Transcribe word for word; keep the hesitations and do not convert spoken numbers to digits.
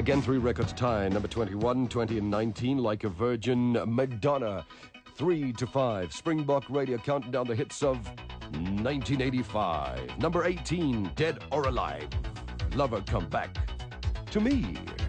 Again, three records tie. Number twenty-one, twenty, and nineteen, Like a Virgin, Madonna. Three to five, Springbok Radio counting down the hits of nineteen eighty-five. Number eighteen, Dead or Alive, Lover Come Back to Me.